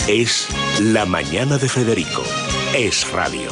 Es La Mañana de Federico. Es radio.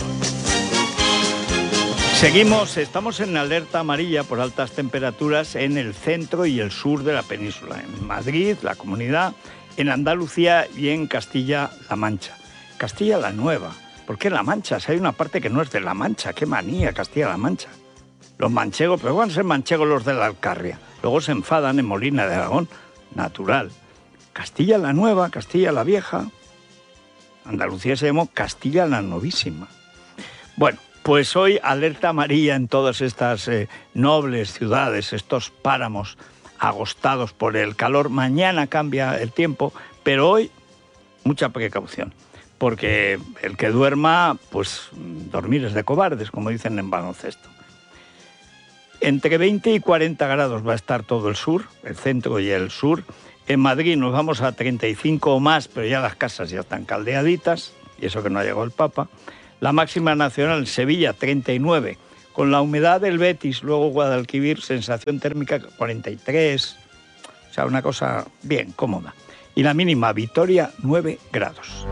Estamos en alerta amarilla por altas temperaturas en el centro y el sur de la península. En Madrid, la Comunidad, en Andalucía y en Castilla-La Mancha. Castilla la Nueva. ¿Por qué La Mancha? Si hay una parte que no es de La Mancha. ¡Qué manía, Castilla-La Mancha! Los manchegos, pero van a ser manchegos los de la Alcarria. Luego se enfadan en Molina de Aragón. Natural. Castilla la Nueva, Castilla la Vieja. Andalucía se llamó Castilla la Novísima. Bueno, pues hoy alerta amarilla en todas estas nobles ciudades, estos páramos agostados por el calor. Mañana cambia el tiempo, pero hoy mucha precaución. Porque el que duerma, pues dormir es de cobardes, como dicen en baloncesto. Entre 20 y 40 grados va a estar todo el sur, el centro y el sur. En Madrid nos vamos a 35 o más, pero ya las casas ya están caldeaditas, y eso que no ha llegado el Papa. La máxima nacional en Sevilla, 39, con la humedad del Betis, luego Guadalquivir, sensación térmica 43, o sea, una cosa bien cómoda. Y la mínima, Vitoria, 9 grados.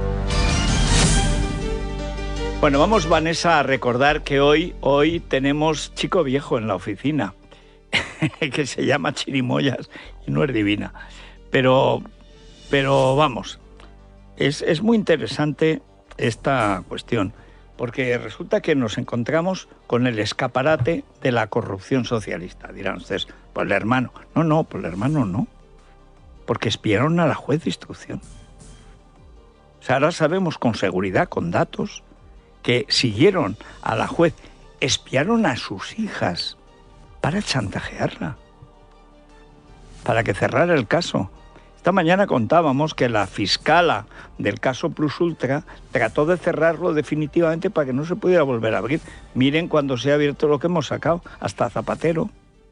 Bueno, vamos, Vanessa, a recordar que hoy tenemos chico viejo en la oficina, que se llama Chirimoyas y no es divina. Pero vamos, es muy interesante esta cuestión, porque resulta que nos encontramos con el escaparate de la corrupción socialista. Dirán ustedes, pues el hermano. No, pues el hermano no, porque espiaron a la juez de instrucción. O sea, ahora sabemos con seguridad, con datos, que siguieron a la juez, espiaron a sus hijas para chantajearla, para que cerrara el caso. Esta mañana contábamos que la fiscala del caso Plus Ultra trató de cerrarlo definitivamente para que no se pudiera volver a abrir. Miren cuando se ha abierto lo que hemos sacado, hasta Zapatero.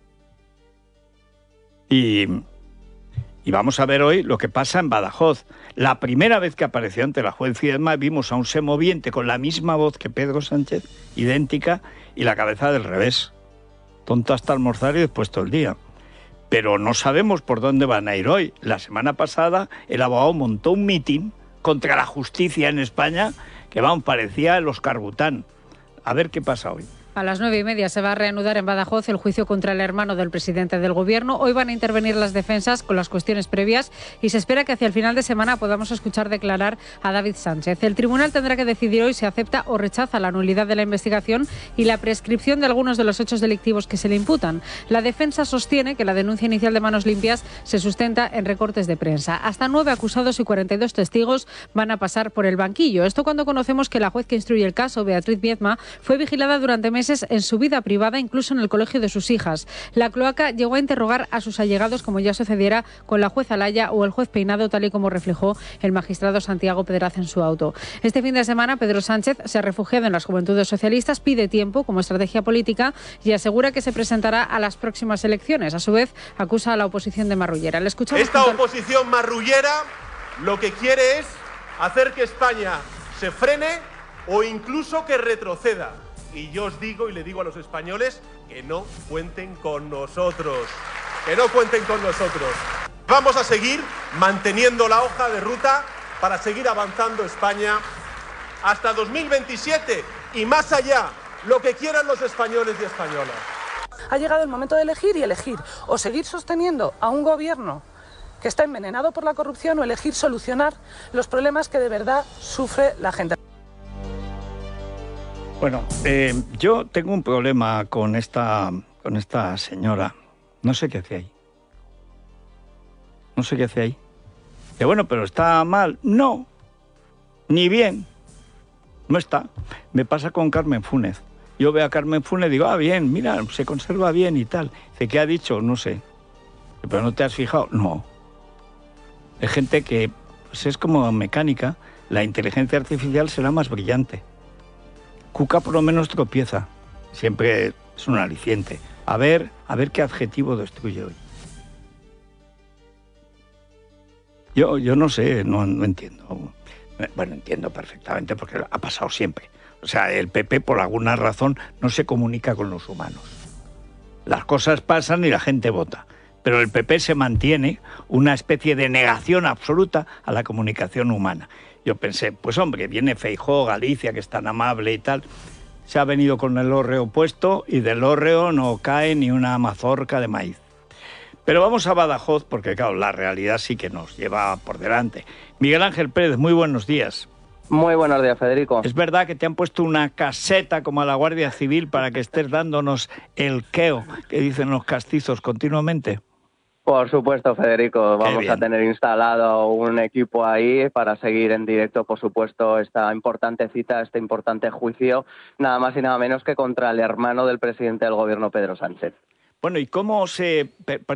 Y vamos a ver hoy lo que pasa en Badajoz. La primera vez que apareció ante la juez Fiedma vimos a un semoviente con la misma voz que Pedro Sánchez, idéntica, y la cabeza del revés. Tonto hasta almorzar y después todo el día. Pero no sabemos por dónde van a ir hoy. La semana pasada el abogado montó un mitin contra la justicia en España que, parecía el Oscar Bután. A ver qué pasa hoy. A las 9:30 se va a reanudar en Badajoz el juicio contra el hermano del presidente del Gobierno. Hoy van a intervenir las defensas con las cuestiones previas y se espera que hacia el final de semana podamos escuchar declarar a David Sánchez. El tribunal tendrá que decidir hoy si acepta o rechaza la nulidad de la investigación y la prescripción de algunos de los hechos delictivos que se le imputan. La defensa sostiene que la denuncia inicial de Manos Limpias se sustenta en recortes de prensa. Hasta 9 acusados y 42 testigos van a pasar por el banquillo. Esto cuando conocemos que la juez que instruye el caso, Beatriz Viedma, fue vigilada durante meses en su vida privada, incluso en el colegio de sus hijas. La cloaca llegó a interrogar a sus allegados, como ya sucediera con la juez Alaya o el juez Peinado, tal y como reflejó el magistrado Santiago Pedraz en su auto. Este fin de semana, Pedro Sánchez se ha refugiado en las Juventudes Socialistas, pide tiempo como estrategia política y asegura que se presentará a las próximas elecciones. A su vez, acusa a la oposición de marrullera. Le escuchamos. Esta oposición marrullera lo que quiere es hacer que España se frene o incluso que retroceda. Y yo os digo y le digo a los españoles que no cuenten con nosotros, que no cuenten con nosotros. Vamos a seguir manteniendo la hoja de ruta para seguir avanzando España hasta 2027 y más allá, lo que quieran los españoles y españolas. Ha llegado el momento de elegir y elegir, o seguir sosteniendo a un gobierno que está envenenado por la corrupción o elegir solucionar los problemas que de verdad sufre la gente. Bueno, yo tengo un problema con esta señora. No sé qué hace ahí. No sé qué hace ahí. Que bueno, pero ¿está mal? No. Ni bien. No está. Me pasa con Carmen Funes. Yo veo a Carmen Funes y digo, bien, mira, se conserva bien y tal. Dice, ¿qué ha dicho? No sé. ¿Pero no te has fijado? No. Hay gente que pues es como mecánica. La inteligencia artificial será más brillante. Cuca por lo menos tropieza. Siempre es un aliciente. A ver qué adjetivo destruye hoy. Yo no sé, no entiendo. Bueno, entiendo perfectamente porque ha pasado siempre. O sea, el PP por alguna razón no se comunica con los humanos. Las cosas pasan y la gente vota. pero el PP se mantiene una especie de negación absoluta a la comunicación humana. Yo pensé, pues hombre, viene Feijóo, Galicia, que es tan amable y tal, se ha venido con el hórreo puesto y del hórreo no cae ni una mazorca de maíz. Pero vamos a Badajoz porque, claro, la realidad sí que nos lleva por delante. Miguel Ángel Pérez, muy buenos días. Muy buenos días, Federico. ¿Es verdad que te han puesto una caseta como a la Guardia Civil para que estés dándonos el queo que dicen los castizos continuamente? Por supuesto, Federico. Vamos a tener instalado un equipo ahí para seguir en directo, por supuesto, esta importante cita, este importante juicio, nada más y nada menos que contra el hermano del presidente del gobierno, Pedro Sánchez. Bueno, ¿y cómo se...?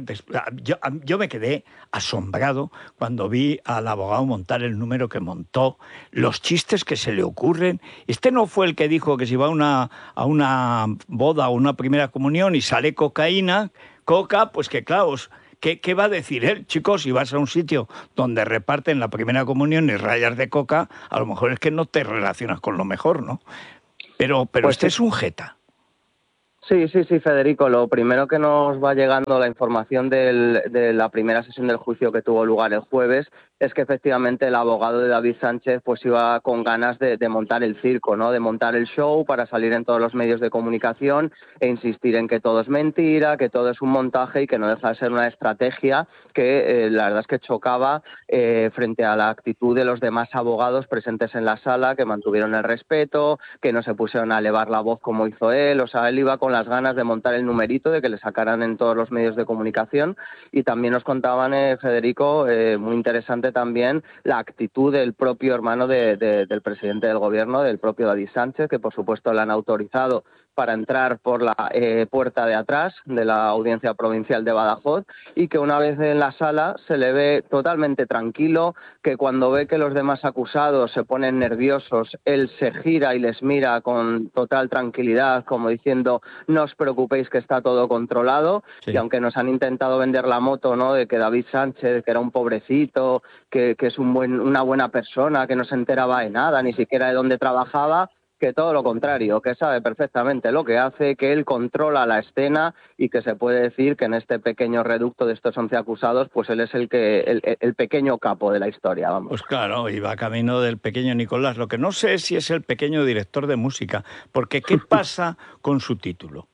Yo me quedé asombrado cuando vi al abogado montar el número que montó, los chistes que se le ocurren. Este no fue el que dijo que si va a una boda o una primera comunión y sale cocaína, pues que claro... ¿Qué va a decir él? Chicos, si vas a un sitio donde reparten la primera comunión y rayas de coca, a lo mejor es que no te relacionas con lo mejor, ¿no? Pero pues este es un jeta. Sí, Federico. Lo primero que nos va llegando la información de la primera sesión del juicio que tuvo lugar el jueves es que efectivamente el abogado de David Sánchez pues iba con ganas de montar el circo, ¿no? De montar el show para salir en todos los medios de comunicación e insistir en que todo es mentira, que todo es un montaje y que no deja de ser una estrategia que la verdad es que chocaba frente a la actitud de los demás abogados presentes en la sala, que mantuvieron el respeto, que no se pusieron a elevar la voz como hizo él. O sea, él iba con las ganas de montar el numerito, de que le sacaran en todos los medios de comunicación. Y también nos contaban, Federico, muy interesante también la actitud del propio hermano del presidente del gobierno, del propio David Sánchez, que por supuesto le han autorizado para entrar por la puerta de atrás de la Audiencia Provincial de Badajoz, y que una vez en la sala se le ve totalmente tranquilo, que cuando ve que los demás acusados se ponen nerviosos, él se gira y les mira con total tranquilidad, como diciendo, no os preocupéis que está todo controlado. Sí. Y aunque nos han intentado vender la moto, ¿no?, de que David Sánchez, que era un pobrecito, que es una buena persona, que no se enteraba de nada, ni siquiera de dónde trabajaba, que todo lo contrario, que sabe perfectamente lo que hace, que él controla la escena y que se puede decir que en este pequeño reducto de estos 11 acusados, pues él es el pequeño capo de la historia, vamos. Pues claro, y va camino del pequeño Nicolás. Lo que no sé es si es el pequeño director de música, porque ¿qué pasa con su título?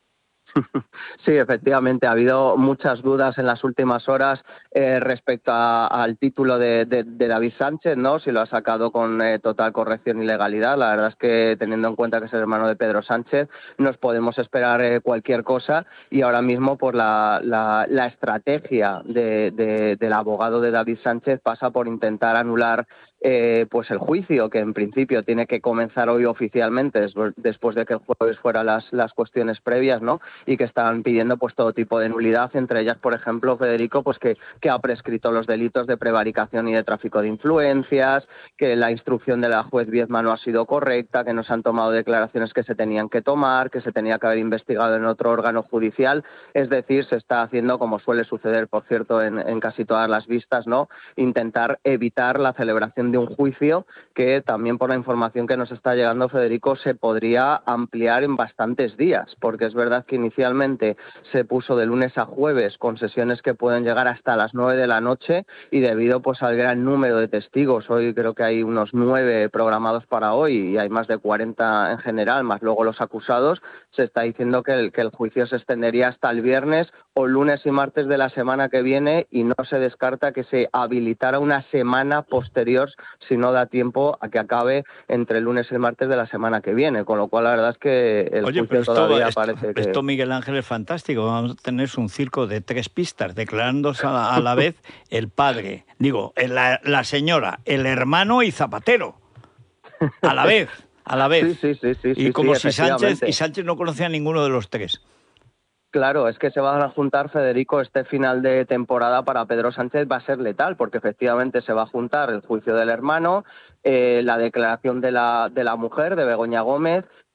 Sí, efectivamente, ha habido muchas dudas en las últimas horas respecto al título de David Sánchez, ¿no? Si lo ha sacado con total corrección y legalidad. La verdad es que, teniendo en cuenta que es el hermano de Pedro Sánchez, nos podemos esperar cualquier cosa, y ahora mismo por la estrategia del abogado de David Sánchez pasa por intentar anular pues el juicio, que en principio tiene que comenzar hoy oficialmente, después de que el jueves fueran las cuestiones previas, ¿no? Y que están pidiendo pues todo tipo de nulidad, entre ellas, por ejemplo, Federico, pues que ha prescrito los delitos de prevaricación y de tráfico de influencias, que la instrucción de la juez Viezma no ha sido correcta, que no se han tomado declaraciones que se tenían que tomar, que se tenía que haber investigado en otro órgano judicial. Es decir, se está haciendo, como suele suceder, por cierto, en casi todas las vistas, ¿no?, intentar evitar la celebración de un juicio que, también por la información que nos está llegando, Federico, se podría ampliar en bastantes días, porque es verdad que inicialmente se puso de lunes a jueves con sesiones que pueden llegar hasta las 9 de la noche, y debido pues al gran número de testigos, hoy creo que hay unos 9 programados para hoy y hay más de 40 en general, más luego los acusados, se está diciendo que el juicio se extendería hasta el viernes o lunes y martes de la semana que viene, y no se descarta que se habilitara una semana posterior si no da tiempo a que acabe entre el lunes y el martes de la semana que viene, con lo cual la verdad es que el juicio todavía parece que... Esto, Miguel Ángel, es fantástico. Vamos a tener un circo de 3 pistas, declarándose a la vez el padre, la señora, el hermano y Zapatero, a la vez. Sí, y como si Sánchez no conocía a ninguno de los 3. Claro, es que se van a juntar, Federico, este final de temporada para Pedro Sánchez va a ser letal, porque efectivamente se va a juntar el juicio del hermano, la declaración de la mujer, de Begoña Gómez,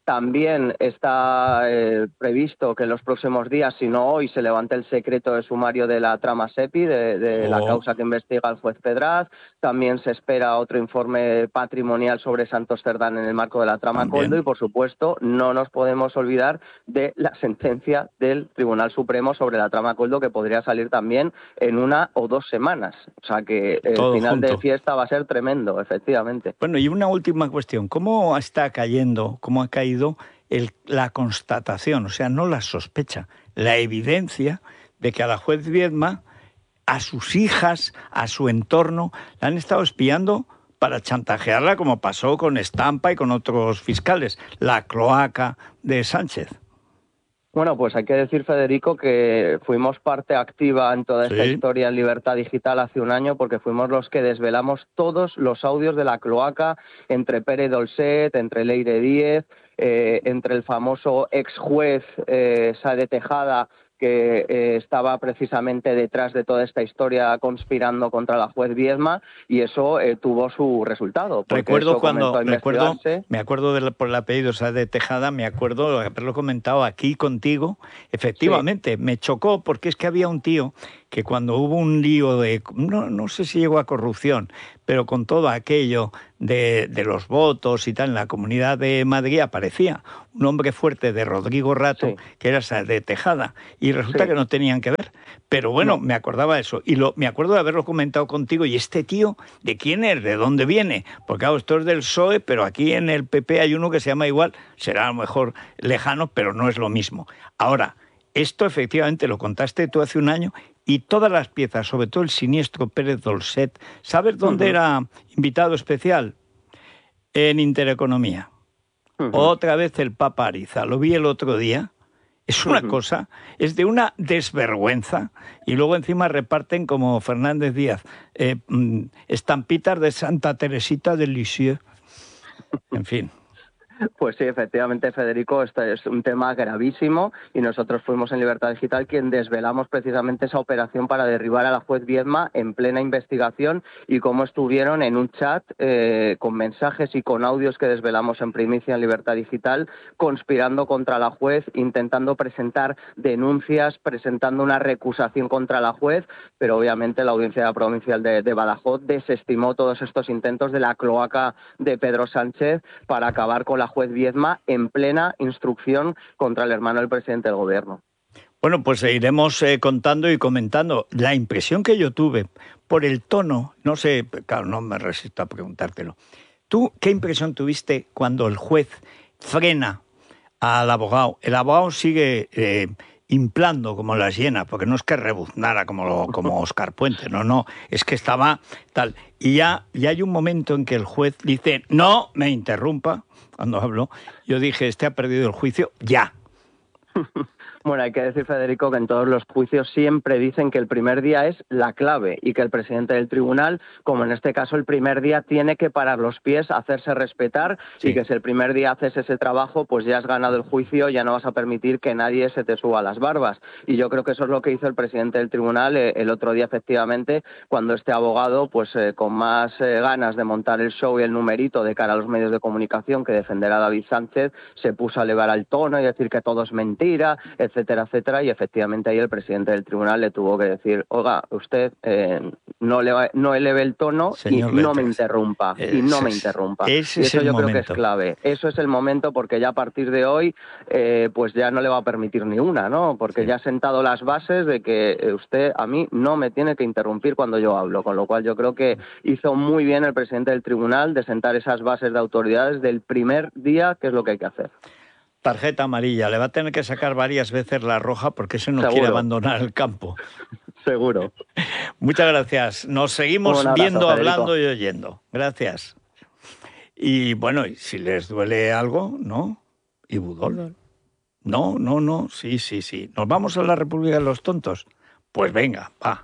También está previsto que en los próximos días, si no hoy, se levante el secreto de sumario de la trama SEPI, de la causa que investiga el juez Pedraz. También se espera otro informe patrimonial sobre Santos Cerdán en el marco de la trama Koldo y, por supuesto, no nos podemos olvidar de la sentencia del Tribunal Supremo sobre la trama Koldo, que podría salir también en 1 o 2 semanas. O sea que el final de fiesta va a ser tremendo, efectivamente. Bueno, y una última cuestión. ¿Cómo está cayendo, cómo ha caído la constatación, o sea, no la sospecha, la evidencia de que a la juez Viedma, a sus hijas, a su entorno, la han estado espiando para chantajearla, como pasó con Estampa y con otros fiscales, la cloaca de Sánchez? Bueno, pues hay que decir, Federico, que fuimos parte activa en toda esta historia en Libertad Digital hace un año, porque fuimos los que desvelamos todos los audios de la cloaca entre Pere Dolcet, entre Leire Díez, entre el famoso ex juez Saede Tejada, que estaba precisamente detrás de toda esta historia conspirando contra la juez Viedma, y eso tuvo su resultado. Me acuerdo por el apellido Saede Tejada, me acuerdo de haberlo comentado aquí contigo. Efectivamente, me chocó porque es que había un tío que cuando hubo un lío de, no sé si llegó a corrupción, pero con todo aquello de los votos y tal en la Comunidad de Madrid, aparecía un hombre fuerte de Rodrigo Rato, que era de Tejada, y resulta que no tenían que ver. Pero bueno, me acordaba de eso, y me acuerdo de haberlo comentado contigo. ¿Y este tío de quién es? ¿De dónde viene? Porque claro, esto es del PSOE, pero aquí en el PP hay uno que se llama igual, será a lo mejor lejano, pero no es lo mismo. Ahora, esto efectivamente lo contaste tú hace un año, y todas las piezas, sobre todo el siniestro Pérez Dolcet, ¿sabes dónde era invitado especial? En Intereconomía. Otra vez el Papa Ariza, lo vi el otro día. Es una cosa, es de una desvergüenza, y luego encima reparten como Fernández Díaz estampitas de Santa Teresita de Lisieux. En fin. Pues sí, efectivamente, Federico, este es un tema gravísimo, y nosotros fuimos en Libertad Digital quien desvelamos precisamente esa operación para derribar a la juez Viedma en plena investigación, y cómo estuvieron en un chat con mensajes y con audios que desvelamos en primicia en Libertad Digital, conspirando contra la juez, intentando presentar denuncias, presentando una recusación contra la juez, pero obviamente la Audiencia Provincial de Badajoz desestimó todos estos intentos de la cloaca de Pedro Sánchez para acabar con la juez Viedma en plena instrucción contra el hermano del presidente del gobierno. Bueno, pues iremos contando y comentando. La impresión que yo tuve por el tono, no sé, claro, no me resisto a preguntártelo. ¿Tú qué impresión tuviste cuando el juez frena al abogado? El abogado sigue implando como las hienas, porque no es que rebuznara como Óscar Puente, no, es que estaba tal. Y ya hay un momento en que el juez dice, no me interrumpa cuando hablo. Yo dije, ha perdido el juicio ya. Bueno, hay que decir, Federico, que en todos los juicios siempre dicen que el primer día es la clave, y que el presidente del tribunal, como en este caso el primer día, tiene que parar los pies, hacerse respetar, y que si el primer día haces ese trabajo, pues ya has ganado el juicio, ya no vas a permitir que nadie se te suba a las barbas. Y yo creo que eso es lo que hizo el presidente del tribunal el otro día, efectivamente, cuando este abogado, pues con más ganas de montar el show y el numerito de cara a los medios de comunicación que defender a David Sánchez, se puso a elevar el tono y decir que todo es mentira, etcétera, etcétera, y efectivamente ahí el presidente del tribunal le tuvo que decir, oiga, usted no eleve el tono, señor, y no me interrumpa, me interrumpa. Y eso yo creo que es clave. Eso es el momento, porque ya a partir de hoy pues ya no le va a permitir ni una, ¿no? Porque ya ha sentado las bases de que usted a mí no me tiene que interrumpir cuando yo hablo, con lo cual yo creo que hizo muy bien el presidente del tribunal de sentar esas bases de autoridades del primer día, que es lo que hay que hacer. Tarjeta amarilla, le va a tener que sacar varias veces la roja porque ese no quiere abandonar el campo. Seguro. Muchas gracias. Nos seguimos viendo, Federico, hablando y oyendo. Gracias. Y bueno, si les duele algo, ¿no? ¿Y Budol? No. Sí. ¿Nos vamos a la República de los Tontos? Pues venga, va.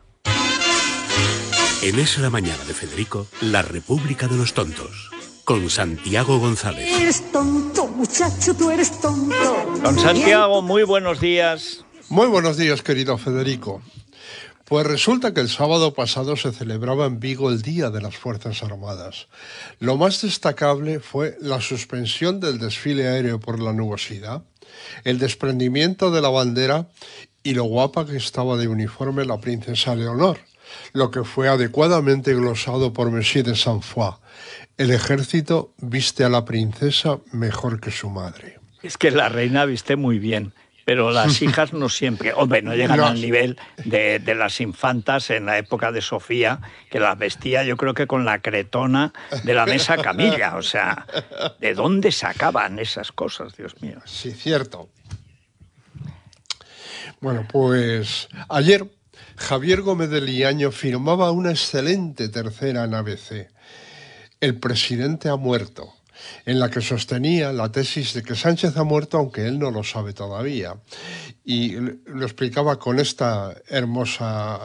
En Es la Mañana de Federico, la República de los Tontos. Con Santiago González. Eres tonto, muchacho, tú eres tonto. Don Santiago, muy buenos días. Muy buenos días, querido Federico. Pues resulta que el sábado pasado se celebraba en Vigo el Día de las Fuerzas Armadas. Lo más destacable fue la suspensión del desfile aéreo por la nubosidad, el desprendimiento de la bandera y lo guapa que estaba de uniforme la princesa Leonor, lo que fue adecuadamente glosado por Monsieur de Saint-Foy. El ejército viste a la princesa mejor que su madre. Es que la reina viste muy bien, pero las hijas no siempre. Hombre, no llegan al nivel de las infantas en la época de Sofía, que las vestía yo creo que con la cretona de la mesa camilla. O sea, ¿de dónde sacaban esas cosas, Dios mío? Sí, cierto. Bueno, pues ayer Javier Gómez de Liaño firmaba una excelente tercera en ABC. El presidente ha muerto, en la que sostenía la tesis de que Sánchez ha muerto aunque él no lo sabe todavía. Y lo explicaba con esta hermosa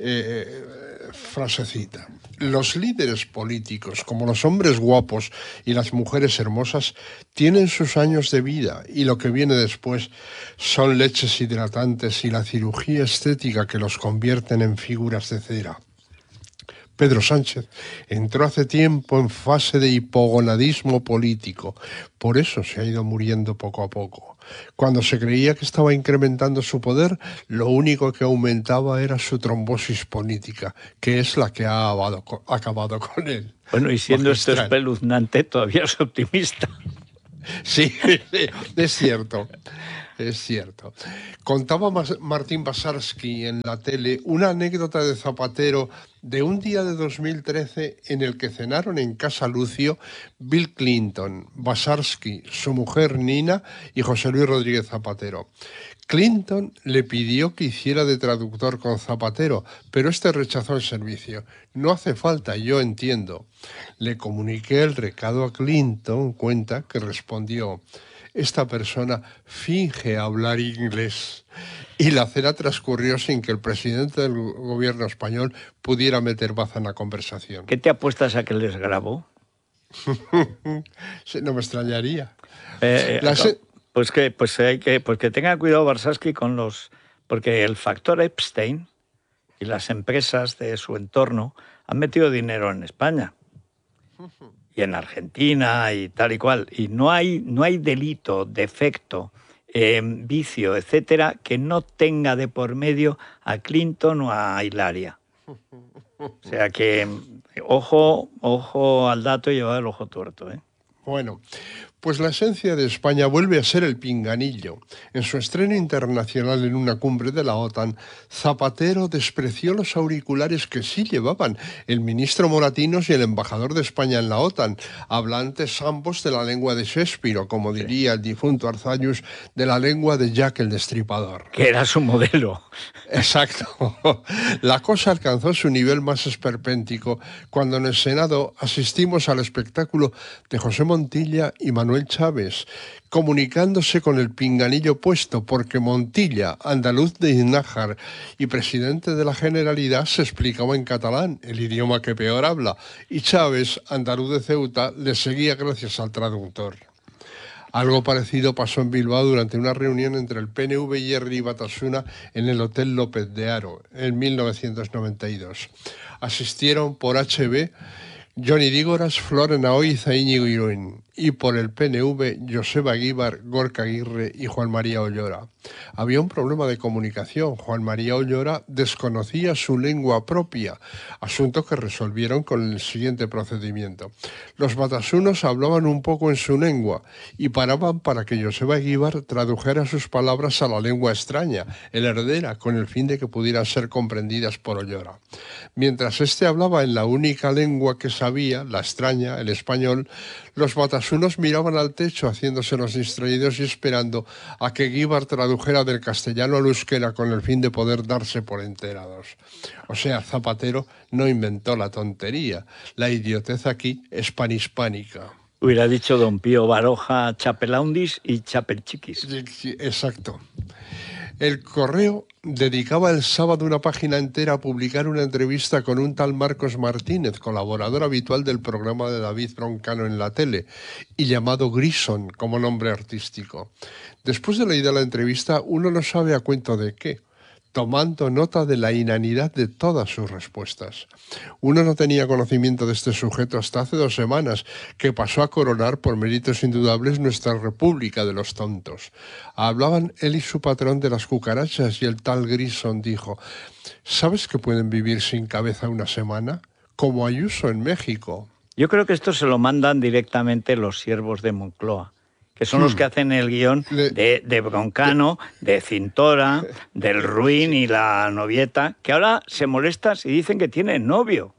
frasecita. Los líderes políticos, como los hombres guapos y las mujeres hermosas, tienen sus años de vida y lo que viene después son leches hidratantes y la cirugía estética que los convierten en figuras de cera. Pedro Sánchez entró hace tiempo en fase de hipogonadismo político, por eso se ha ido muriendo poco a poco. Cuando se creía que estaba incrementando su poder, lo único que aumentaba era su trombosis política, que es la que ha acabado con él. Bueno, y siendo esto espeluznante, todavía es optimista. Sí, es cierto. Es cierto. Contaba Martín Basarsky en la tele una anécdota de Zapatero de un día de 2013 en el que cenaron en Casa Lucio Bill Clinton, Basarsky, su mujer Nina y José Luis Rodríguez Zapatero. Clinton le pidió que hiciera de traductor con Zapatero, pero este rechazó el servicio. No hace falta, yo entiendo. Le comuniqué el recado a Clinton, cuenta que respondió: esta persona finge hablar inglés. Y la cena transcurrió sin que el presidente del gobierno español pudiera meter baza en la conversación. ¿Qué te apuestas a que les grabó? No me extrañaría. Pues que tenga cuidado Basarsky con porque el factor Epstein y las empresas de su entorno han metido dinero en España. Y en Argentina y tal y cual. Y no hay delito, defecto, vicio, etcétera, que no tenga de por medio a Clinton o a Hilaria. O sea que, ojo al dato y llevar el ojo tuerto, ¿eh? Bueno, pues la esencia de España vuelve a ser el pinganillo. En su estreno internacional en una cumbre de la OTAN, Zapatero despreció los auriculares que sí llevaban el ministro Moratinos y el embajador de España en la OTAN, hablantes ambos de la lengua de Shakespeare, o como diría el difunto Arzallus, de la lengua de Jack el Destripador. Que era su modelo. Exacto. La cosa alcanzó su nivel más esperpéntico cuando en el Senado asistimos al espectáculo de José Montilla y Manuel Chávez, comunicándose con el pinganillo puesto, porque Montilla, andaluz de Iznájar y presidente de la Generalidad, se explicaba en catalán, el idioma que peor habla, y Chávez, andaluz de Ceuta, le seguía gracias al traductor. Algo parecido pasó en Bilbao durante una reunión entre el PNV y Herri Batasuna en el Hotel López de Haro, en 1992. Asistieron por HB Johnny Dígoras, Florena Oiza, Íñigo Iruín, y por el PNV, Joseba Aguíbar, Gorka Aguirre y Juan María Ollora. Había un problema de comunicación. Juan María Ollora desconocía su lengua propia, asunto que resolvieron con el siguiente procedimiento. Los batasunos hablaban un poco en su lengua y paraban para que Joseba Aguíbar tradujera sus palabras a la lengua extraña, el herdera, con el fin de que pudieran ser comprendidas por Ollora. Mientras éste hablaba en la única lengua que sabía, la extraña, el español, los batasunos miraban al techo haciéndose los distraídos y esperando a que Aguíbar tradujera del castellano al euskera con el fin de poder darse por enterados. O sea, Zapatero no inventó la tontería. La idiotez aquí es panhispánica. Hubiera dicho don Pío Baroja chapelaundis y chapelchiquis. Sí, exacto. El Correo dedicaba el sábado una página entera a publicar una entrevista con un tal Marcos Martínez, colaborador habitual del programa de David Broncano en la tele, y llamado Grison como nombre artístico. Después de leída la entrevista, uno no sabe a cuento de qué. tomando nota de la inanidad de todas sus respuestas. Uno no tenía conocimiento de este sujeto hasta hace 2 semanas, que pasó a coronar por méritos indudables nuestra República de los Tontos. Hablaban él y su patrón de las cucarachas y el tal Grison dijo: ¿sabes que pueden vivir sin cabeza una semana? Como Ayuso en México. Yo creo que esto se lo mandan directamente los siervos de Moncloa, que son los que hacen el guión de Broncano, de Cintora, del Ruin y la novieta, que ahora se molestan si dicen que tienen novio.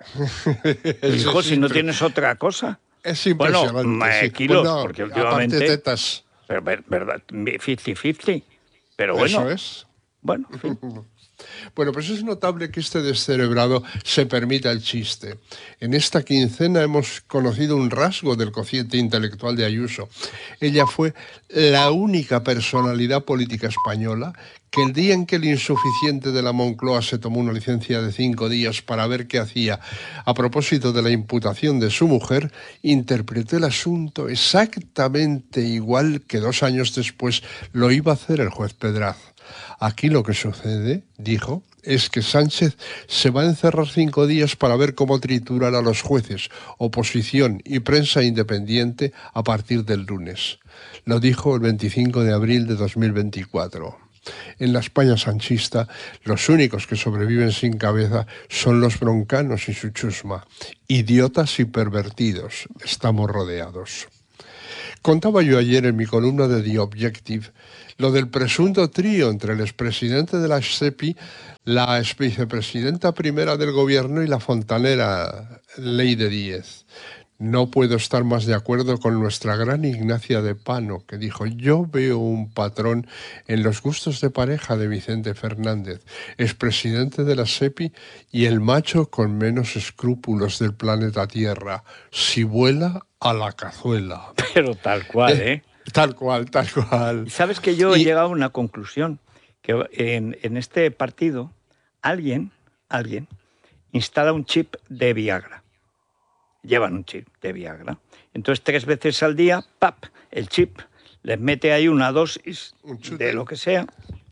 Hijo, si no tienes otra cosa. Es impresionante. Bueno, kilos, bueno, porque últimamente... aparte tetas. Pero, verdad, 50-50. Pero bueno. Eso es. Bueno, en fin. Bueno, pues es notable que este descerebrado se permita el chiste. En esta quincena hemos conocido un rasgo del cociente intelectual de Ayuso. Ella fue la única personalidad política española que el día en que el insuficiente de la Moncloa se tomó una licencia de 5 días para ver qué hacía a propósito de la imputación de su mujer, interpretó el asunto exactamente igual que 2 años después lo iba a hacer el juez Pedraz. Aquí lo que sucede, dijo, es que Sánchez se va a encerrar 5 días para ver cómo triturar a los jueces, oposición y prensa independiente a partir del lunes. Lo dijo el 25 de abril de 2024. En la España sanchista, los únicos que sobreviven sin cabeza son los broncanos y su chusma. Idiotas y pervertidos. Estamos rodeados. Contaba yo ayer en mi columna de The Objective lo del presunto trío entre el expresidente de la SEPI, la exvicepresidenta primera del gobierno y la fontanera Leire Díez. No puedo estar más de acuerdo con nuestra gran Ignacia de Pano, que dijo: yo veo un patrón en los gustos de pareja de Vicente Fernández, expresidente de la SEPI y el macho con menos escrúpulos del planeta Tierra. Si vuela, a la cazuela. Pero tal cual, ¿eh? Tal cual, tal cual. ¿Sabes que yo he llegado a una conclusión? Que en este partido alguien instala un chip de Viagra. Llevan un chip de Viagra. Entonces 3 veces al día, ¡pap!, el chip les mete ahí una dosis de lo que sea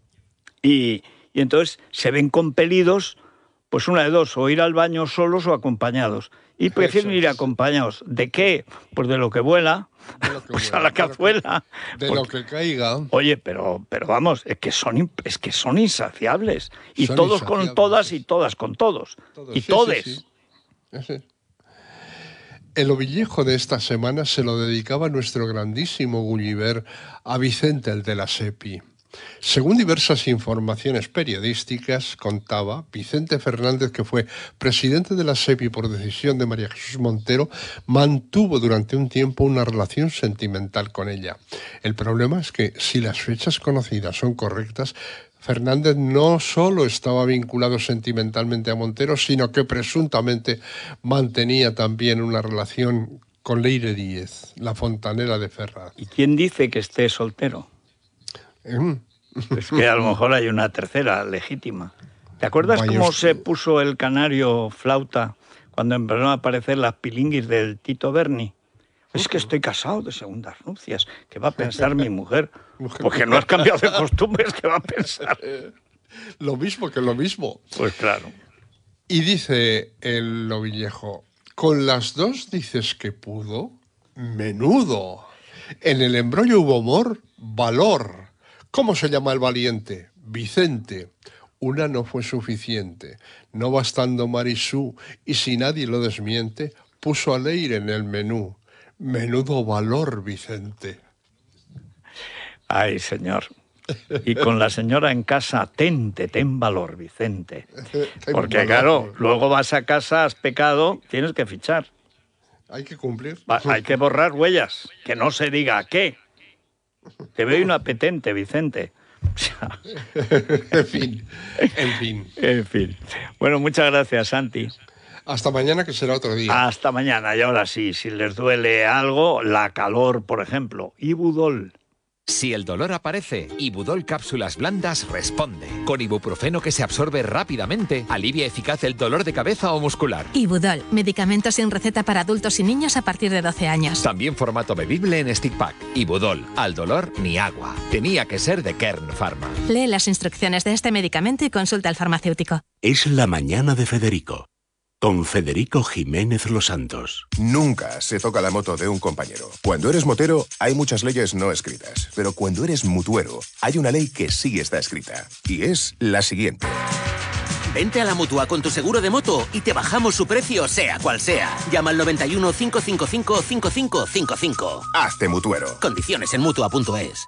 y entonces se ven compelidos, pues una de dos, o ir al baño solos o acompañados. Y prefieren ir acompañados. ¿De qué? Pues de lo que vuela, pues a la cazuela. De lo que caiga. Oye, pero vamos, es que son insaciables. Y Son todos insaciables. con todas y todas con todos. Y Sí, todes. sí, sí. El ovillejo de esta semana se lo dedicaba nuestro grandísimo Gulliver a Vicente, el de la SEPI. Según diversas informaciones periodísticas, contaba Vicente Fernández, que fue presidente de la SEPI por decisión de María Jesús Montero, mantuvo durante un tiempo una relación sentimental con ella. El problema es que, si las fechas conocidas son correctas, Fernández no solo estaba vinculado sentimentalmente a Montero, sino que presuntamente mantenía también una relación con Leire Díez, la fontanera de Ferraz. ¿Y quién dice que esté soltero? Es que a lo mejor hay una tercera legítima. ¿Te acuerdas cómo se puso el canario flauta cuando empezaron a aparecer las pilinguis del Tito Berni? Es que estoy casado de segundas nupcias. ¿Qué va a pensar mi mujer? Porque no has cambiado de costumbres, ¿qué va a pensar? Lo mismo que lo mismo. Pues claro. Y dice el Lovillejo: con las 2 dices que pudo. Menudo. En el embrollo hubo amor, valor. ¿Cómo se llama el valiente? Vicente. Una no fue suficiente. No bastando Marisú, y si nadie lo desmiente, puso a Leire en el menú. Menudo valor, Vicente. Ay, señor. Y con la señora en casa, ten valor, Vicente. Porque claro, luego vas a casa, has pecado, tienes que fichar. Hay que cumplir. Hay que borrar huellas, que no se diga qué. Te veo inapetente, Vicente. En fin. Bueno, muchas gracias, Santi. Hasta mañana, que será otro día. Hasta mañana. Y ahora sí, si les duele algo, la calor, por ejemplo, Ibudol. Si el dolor aparece, Ibudol Cápsulas Blandas responde. Con ibuprofeno que se absorbe rápidamente, alivia eficaz el dolor de cabeza o muscular. Ibudol, medicamento sin receta para adultos y niños a partir de 12 años. También formato bebible en stick pack. Ibudol, al dolor ni agua. Tenía que ser de Kern Pharma. Lee las instrucciones de este medicamento y consulta al farmacéutico. Es la mañana de Federico, con Federico Jiménez Los Santos. Nunca se toca la moto de un compañero. Cuando eres motero, hay muchas leyes no escritas. Pero cuando eres mutuero, hay una ley que sí está escrita. Y es la siguiente. Vente a la Mutua con tu seguro de moto y te bajamos su precio, sea cual sea. Llama al 91 555 5555. Hazte mutuero. Condiciones en Mutua.es.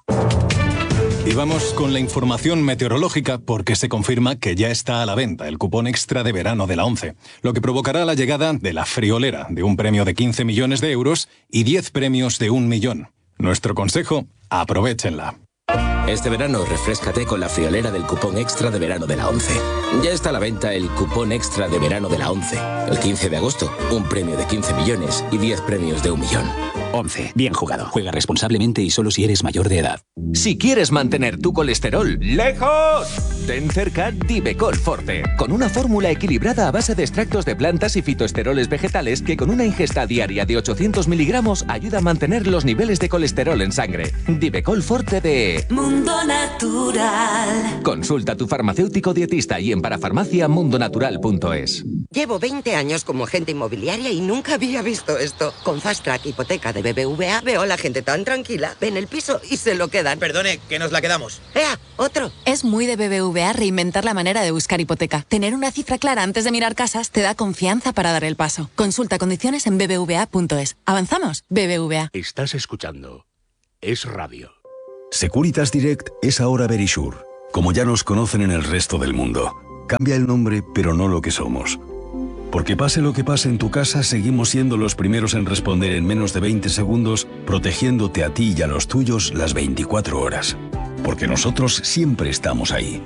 Y vamos con la información meteorológica porque se confirma que ya está a la venta el cupón extra de verano de la ONCE, lo que provocará la llegada de la friolera de un premio de 15 millones de euros y 10 premios de 1 millón. Nuestro consejo, aprovéchenla. Este verano refréscate con la friolera del cupón extra de verano de la ONCE. Ya está a la venta el cupón extra de verano de la ONCE. El 15 de agosto, un premio de 15 millones y 10 premios de 1 millón. ONCE. Bien jugado. Juega responsablemente y solo si eres mayor de edad. Si quieres mantener tu colesterol lejos, ten cerca Divecol Forte, con una fórmula equilibrada a base de extractos de plantas y fitoesteroles vegetales que con una ingesta diaria de 800 miligramos ayuda a mantener los niveles de colesterol en sangre. Divecol Forte de Mundo Natural. Consulta a tu farmacéutico dietista y en parafarmacia.mundonatural.es. Llevo 20 años como agente inmobiliaria y nunca había visto esto. Con Fast Track Hipoteca de BBVA veo a la gente tan tranquila. Ven el piso y se lo quedan. Perdone, que nos la quedamos. ¡Ea! ¡Otro! Es muy de BBVA reinventar la manera de buscar hipoteca. Tener una cifra clara antes de mirar casas te da confianza para dar el paso. Consulta condiciones en bbva.es. ¿Avanzamos? BBVA. Estás escuchando Es Radio. Securitas Direct es ahora Verisure, como ya nos conocen en el resto del mundo. Cambia el nombre, pero no lo que somos. Porque pase lo que pase en tu casa, seguimos siendo los primeros en responder en menos de 20 segundos, protegiéndote a ti y a los tuyos las 24 horas. Porque nosotros siempre estamos ahí.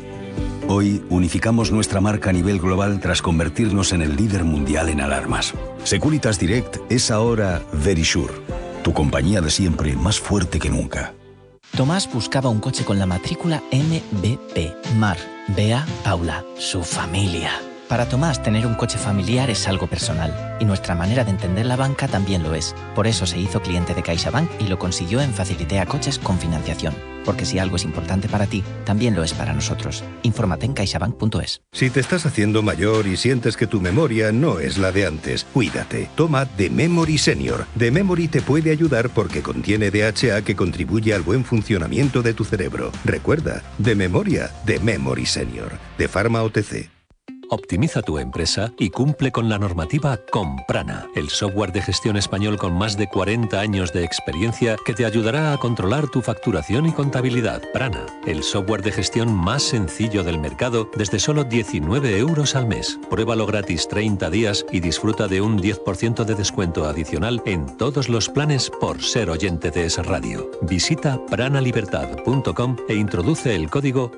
Hoy unificamos nuestra marca a nivel global tras convertirnos en el líder mundial en alarmas. Securitas Direct es ahora Verisure, tu compañía de siempre más fuerte que nunca. Tomás buscaba un coche con la matrícula MBP. Mar, Bea, Paula, su familia. Para Tomás, tener un coche familiar es algo personal, y nuestra manera de entender la banca también lo es. Por eso se hizo cliente de CaixaBank y lo consiguió en Facilitea Coches con financiación. Porque si algo es importante para ti, también lo es para nosotros. Infórmate en caixabank.es. Si te estás haciendo mayor y sientes que tu memoria no es la de antes, cuídate. Toma The Memory Senior. The Memory te puede ayudar porque contiene DHA que contribuye al buen funcionamiento de tu cerebro. Recuerda, de memoria, The Memory Senior. De Pharma OTC. Optimiza tu empresa y cumple con la normativa con Prana, el software de gestión español con más de 40 años de experiencia que te ayudará a controlar tu facturación y contabilidad. Prana, el software de gestión más sencillo del mercado desde solo 19 euros al mes. Pruébalo gratis 30 días y disfruta de un 10% de descuento adicional en todos los planes por ser oyente de Es Radio. Visita pranalibertad.com e introduce el código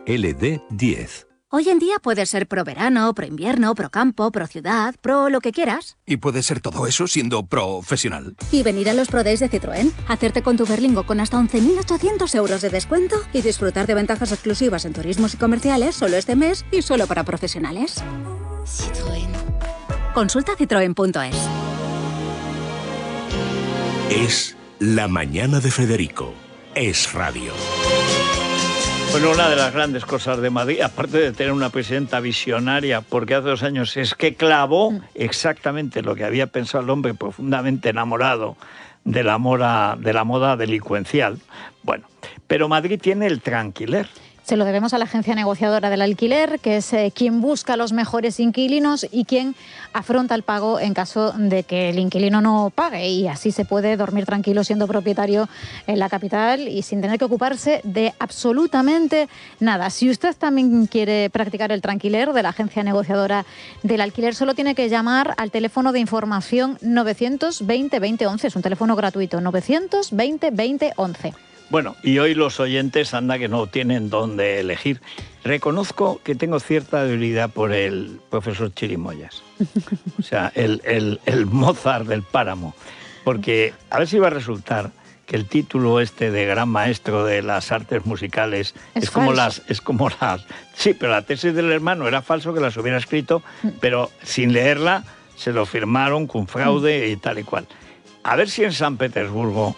LD10. Hoy en día puedes ser pro verano, pro invierno, pro campo, pro ciudad, pro lo que quieras. Y puedes ser todo eso siendo profesional. Y venir a los Pro Days de Citroën, hacerte con tu Berlingo con hasta 11.800 euros de descuento y disfrutar de ventajas exclusivas en turismos y comerciales solo este mes y solo para profesionales. Citroën. Consulta citroen.es. Es la mañana de Federico. Es Radio. Bueno, una de las grandes cosas de Madrid, aparte de tener una presidenta visionaria, porque hace 2 años es que clavó exactamente lo que había pensado el hombre profundamente enamorado de la moda delincuencial. Bueno, pero Madrid tiene el tranquiler. Se lo debemos a la agencia negociadora del alquiler, que es quien busca los mejores inquilinos y quien afronta el pago en caso de que el inquilino no pague. Y así se puede dormir tranquilo siendo propietario en la capital y sin tener que ocuparse de absolutamente nada. Si usted también quiere practicar el tranquiler de la agencia negociadora del alquiler, solo tiene que llamar al teléfono de información 920 20 11. Es un teléfono gratuito, 920 20 11. Bueno, y hoy los oyentes anda que no tienen dónde elegir. Reconozco que tengo cierta debilidad por el profesor Chirimoyas. O sea, el Mozart del Páramo. Porque a ver si va a resultar que el título este de gran maestro de las artes musicales es como las... Sí, pero la tesis del hermano era falso, que las hubiera escrito, pero sin leerla se lo firmaron con fraude y tal y cual. A ver si en San Petersburgo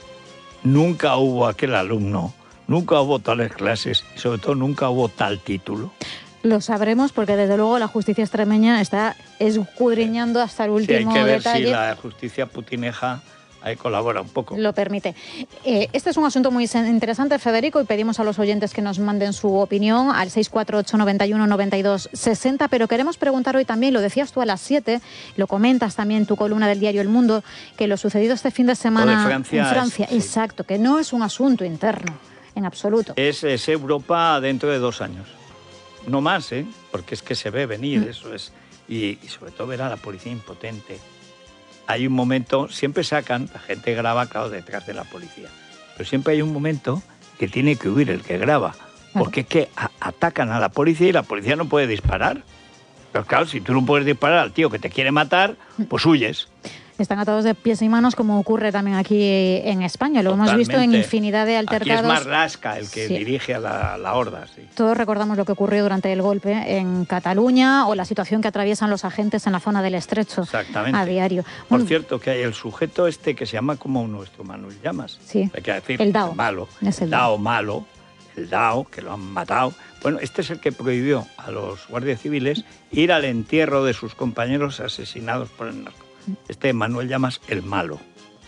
nunca hubo aquel alumno, nunca hubo tales clases y sobre todo nunca hubo tal título. Lo sabremos porque desde luego la justicia extremeña está escudriñando hasta el último hay que ver detalle. si la justicia putineja ahí colabora un poco. Lo permite. Este es un asunto muy interesante, Federico, y pedimos a los oyentes que nos manden su opinión al 648 91 92 60, pero queremos preguntar hoy también, lo decías tú a las 7, lo comentas también en tu columna del diario El Mundo, que lo sucedido este fin de semana en Francia, exacto, que no es un asunto interno, en absoluto. Es Europa dentro de 2 años. No más, porque es que se ve venir, eso es. Y sobre todo ver a la policía impotente. Hay un momento, siempre sacan, la gente graba, claro, detrás de la policía, pero siempre hay un momento que tiene que huir el que graba, porque es que atacan a la policía y la policía no puede disparar. Pero claro, si tú no puedes disparar al tío que te quiere matar, pues huyes. Están atados de pies y manos, como ocurre también aquí en España. Lo hemos visto en infinidad de altercados. Aquí es Marlaska el que dirige a la horda. Sí. Todos recordamos lo que ocurrió durante el golpe en Cataluña o la situación que atraviesan los agentes en la zona del Estrecho. Exactamente. A diario. Por cierto, que hay el sujeto este que se llama como nuestro Manuel Llamas. Sí. Hay que decir, el Dao. Malo. Es el Dao malo. El Dao, que lo han matado. Bueno, este es el que prohibió a los guardias civiles ir al entierro de sus compañeros asesinados por el narco. Este Manuel Llamas el malo,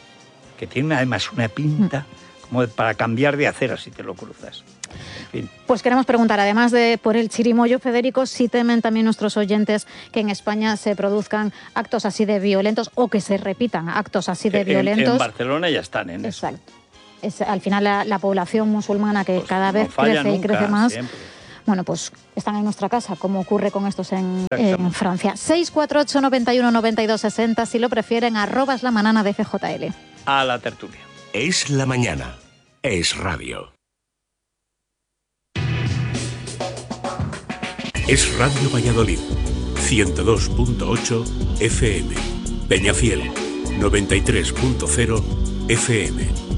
que tiene además una pinta como para cambiar de acera si te lo cruzas. En fin. Pues queremos preguntar, además de por el chirimoyo, Federico, si temen también nuestros oyentes que en España se produzcan actos así de violentos o que se repitan actos así de violentos. En Barcelona ya están en eso. Exacto. Es, al final la población musulmana que pues cada vez crece nunca, y crece más. Siempre. Bueno, pues están en nuestra casa, como ocurre con estos en Francia. 648 91 92 60, si lo prefieren, @lamanana de FJL. A la tertulia. Es la mañana. Es radio. Es Radio Valladolid. 102.8 FM. Peñafiel. 93.0 FM.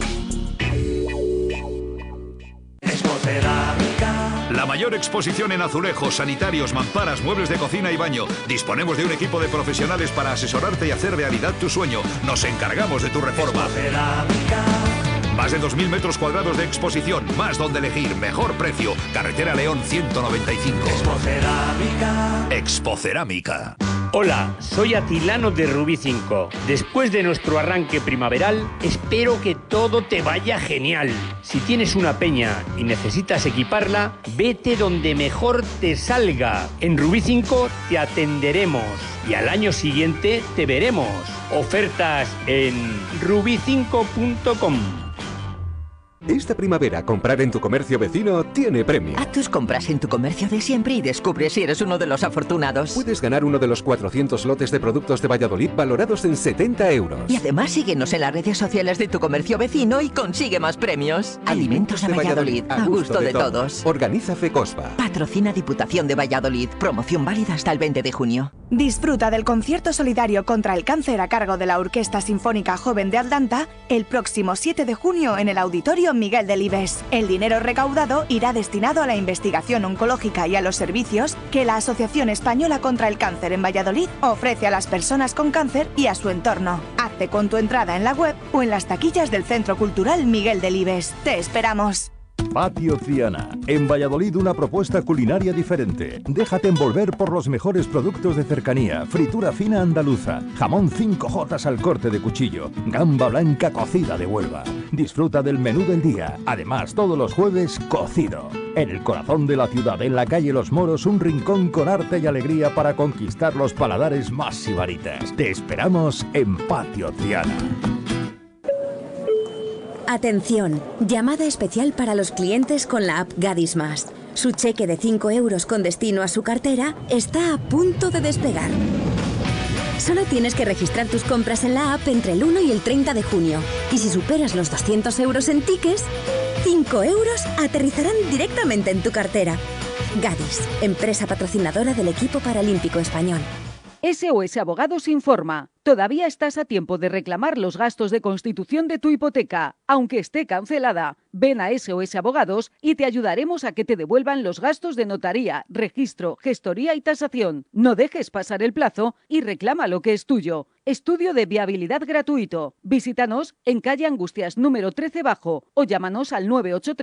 La mayor exposición en azulejos, sanitarios, mamparas, muebles de cocina y baño. Disponemos de un equipo de profesionales para asesorarte y hacer realidad tu sueño. Nos encargamos de tu reforma. Más de 2.000 metros cuadrados de exposición, más donde elegir, mejor precio. Carretera León 195. Expocerámica. Hola, soy Atilano de Rubí 5. Después de nuestro arranque primaveral, espero que todo te vaya genial. Si tienes una peña y necesitas equiparla, vete donde mejor te salga. En Rubí 5 te atenderemos y al año siguiente te veremos. Ofertas en rubi5.com. Esta primavera, comprar en tu comercio vecino tiene premio. Haz tus compras en tu comercio de siempre y descubre si eres uno de los afortunados. Puedes ganar uno de los 400 lotes de productos de Valladolid valorados en 70 euros. Y además síguenos en las redes sociales de tu comercio vecino y consigue más premios. Alimentos de Valladolid, a gusto de todos. Organiza FECOSPA. Patrocina Diputación de Valladolid. Promoción válida hasta el 20 de junio. Disfruta del concierto solidario contra el cáncer a cargo de la Orquesta Sinfónica Joven de Atlanta el próximo 7 de junio en el Auditorio Miguel Delibes. El dinero recaudado irá destinado a la investigación oncológica y a los servicios que la Asociación Española contra el Cáncer en Valladolid ofrece a las personas con cáncer y a su entorno. Hazte con tu entrada en la web o en las taquillas del Centro Cultural Miguel Delibes. ¡Te esperamos! Patio Triana. En Valladolid una propuesta culinaria diferente. Déjate envolver por los mejores productos de cercanía. Fritura fina andaluza. Jamón 5J al corte de cuchillo. Gamba blanca cocida de Huelva. Disfruta del menú del día. Además, todos los jueves, cocido. En el corazón de la ciudad, en la calle Los Moros, un rincón con arte y alegría para conquistar los paladares más sibaritas. Te esperamos en Patio Triana. Atención, llamada especial para los clientes con la app Gadis Más. Su cheque de 5 euros con destino a su cartera está a punto de despegar. Solo tienes que registrar tus compras en la app entre el 1 y el 30 de junio. Y si superas los 200 euros en tickets, 5 euros aterrizarán directamente en tu cartera. Gadis, empresa patrocinadora del equipo paralímpico español. SOS Abogados informa. Todavía estás a tiempo de reclamar los gastos de constitución de tu hipoteca, aunque esté cancelada. Ven a SOS Abogados y te ayudaremos a que te devuelvan los gastos de notaría, registro, gestoría y tasación. No dejes pasar el plazo y reclama lo que es tuyo. Estudio de viabilidad gratuito. Visítanos en calle Angustias número 13 Bajo o llámanos al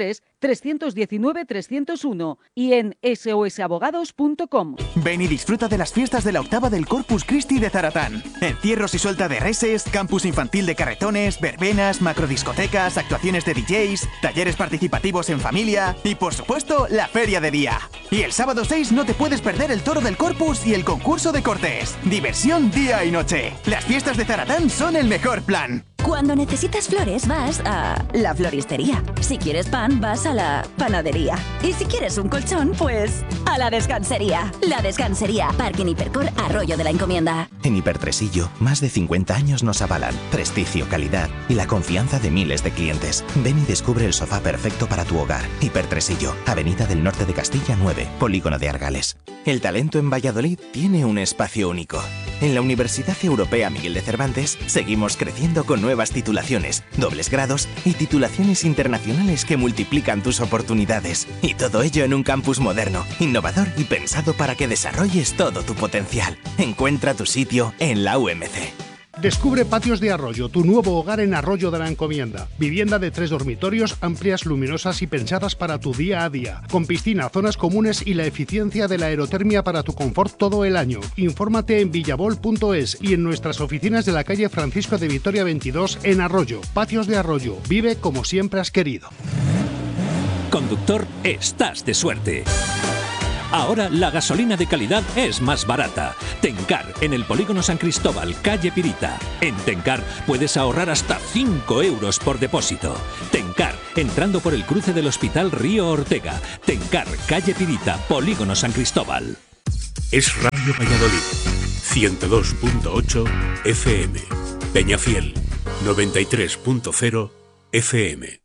983-319-301 y en sosabogados.com. Ven y disfruta de las fiestas de la octava del Corpus Christi de Zaratán. Encierros y suelta de reses, campus infantil de carretones, verbenas, macrodiscotecas, actuaciones de DJs, talleres participativos en familia y, por supuesto, la feria de día. Y el sábado 6 no te puedes perder el toro del Corpus y el concurso de cortes. Diversión día y noche. Las fiestas de Zaratán son el mejor plan. Cuando necesitas flores, vas a la floristería. Si quieres pan, vas a la panadería. Y si quieres un colchón, pues a la descansería. La Descansería, Parking Hipercor, Arroyo de la Encomienda. En Hipertresillo, más de 50 años nos avalan. Prestigio, calidad y la confianza de miles de clientes. Ven y descubre el sofá perfecto para tu hogar. Hipertresillo, Avenida del Norte de Castilla 9, Polígono de Argales. El talento en Valladolid tiene un espacio único. En la Universidad Europea Miguel de Cervantes seguimos creciendo con nuevas titulaciones, dobles grados y titulaciones internacionales que multiplican tus oportunidades. Y todo ello en un campus moderno, innovador y pensado para que desarrolles todo tu potencial. Encuentra tu sitio en la UMC. Descubre Patios de Arroyo, tu nuevo hogar en Arroyo de la Encomienda. Vivienda de 3 dormitorios, amplias, luminosas y pensadas para tu día a día. Con piscina, zonas comunes y la eficiencia de la aerotermia para tu confort todo el año. Infórmate en villabol.es y en nuestras oficinas de la calle Francisco de Vitoria 22 en Arroyo. Patios de Arroyo. Vive como siempre has querido. Conductor, estás de suerte. Ahora la gasolina de calidad es más barata. Tencar, en el Polígono San Cristóbal, calle Pirita. En Tencar puedes ahorrar hasta 5 euros por depósito. Tencar, entrando por el cruce del Hospital Río Ortega. Tencar, calle Pirita, Polígono San Cristóbal. Es Radio Valladolid, 102.8 FM. Peñafiel, 93.0 FM.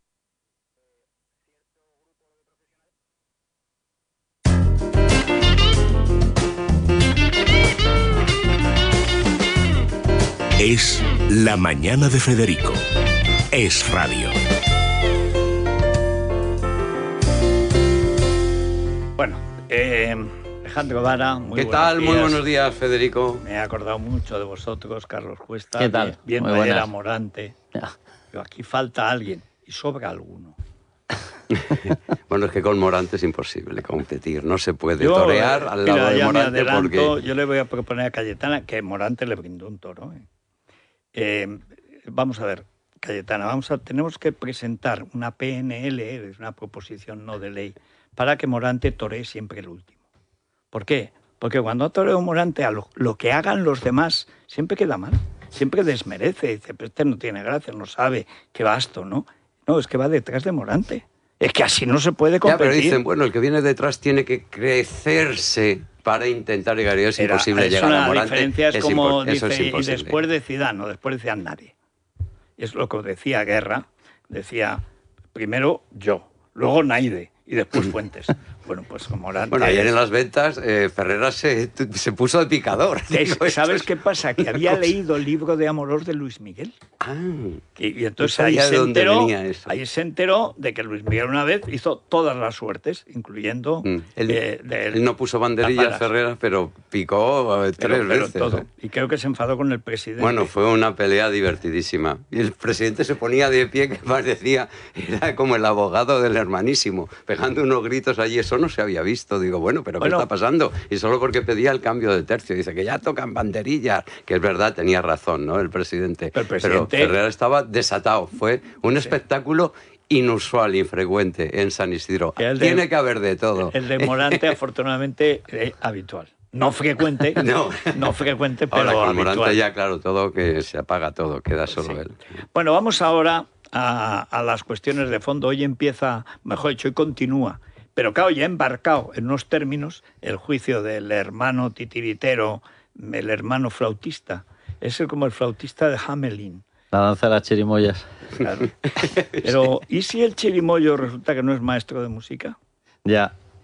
Es la mañana de Federico. Es radio. Bueno, Alejandro Vara, ¿Qué tal? Muy buenos días, Federico. Me he acordado mucho de vosotros, Carlos Cuesta. ¿Qué tal? Viendo ayer a Morante. Pero aquí falta alguien y sobra alguno. Bueno, es que con Morante es imposible competir. No se puede torear al lado de Morante porque... Yo le voy a proponer a Cayetana que Morante le brindó un toro. Vamos a ver, Cayetana, tenemos que presentar una PNL, es una proposición no de ley, para que Morante toree siempre el último. ¿Por qué? Porque cuando toreo Morante, a lo que hagan los demás siempre queda mal, siempre desmerece, dice, pero este no tiene gracia, no sabe qué basto, ¿no? No, es que va detrás de Morante. Es que así no se puede competir. Ya, pero dicen, bueno, el que viene detrás tiene que crecerse para intentar llegar. Y es imposible llegar a Morante. La diferencia es como dice, y después de Zidane, no, después decía nadie. Es lo que decía Guerra, decía primero yo, luego Naide y después Fuentes. Bueno, pues como Morante... Bueno, ayer en las ventas Ferrera se puso de picador. ¿Sabes qué pasa? Que había leído el libro de Amorós de Luis Miguel. Y entonces ahí se enteró de que Luis Miguel una vez hizo todas las suertes, incluyendo... Él no puso banderillas Ferreras, pero picó tres veces. Todo. Y creo que se enfadó con el presidente. Bueno, fue una pelea divertidísima. Y el presidente se ponía de pie, que parecía, era como el abogado del Hermanísimo, pegando unos gritos allí. Eso no se había visto. Digo, bueno, ¿pero qué está pasando? Y solo porque pedía el cambio de tercio. Dice que ya tocan banderillas. Que es verdad, tenía razón, ¿no? El presidente. Pero Ferrer estaba desatado. Fue un espectáculo inusual, infrecuente en San Isidro. Tiene que haber de todo. El de Morante, afortunadamente, habitual. No frecuente, no frecuente, pero ahora, con habitual. Morante ya, claro, todo que se apaga todo, queda solo él. Bueno, vamos ahora a las cuestiones de fondo. Hoy empieza, mejor dicho, hoy continúa. Pero claro, ya embarcado en unos términos el juicio del hermano titiritero, el hermano flautista. Es como el flautista de Hamelin. La danza de las chirimoyas. Claro. Pero, ¿y si el chirimoyo resulta que no es maestro de música? Ya.